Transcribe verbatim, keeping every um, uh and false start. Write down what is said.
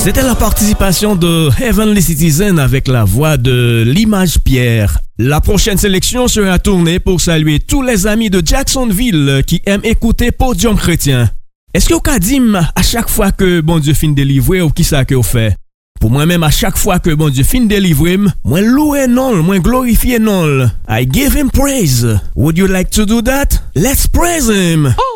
C'était la participation de Heavenly Citizen avec la voix de l'image Pierre. La prochaine sélection sera tournée pour saluer tous les amis de Jacksonville qui aiment écouter Podium Chrétien. Est-ce que vous avez dit à chaque fois que bon Dieu fin délivrer ou qui ça que vous fait? Pour moi-même, à chaque fois que bon Dieu fin délivrer, moi louer non, moi glorifier non. I give him praise. Would you like to do that? Let's praise him. Oh.